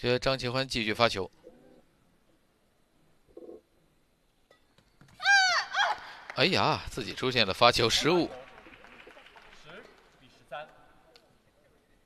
这张启欢继续发球。哎呀，自己出现了发球失误。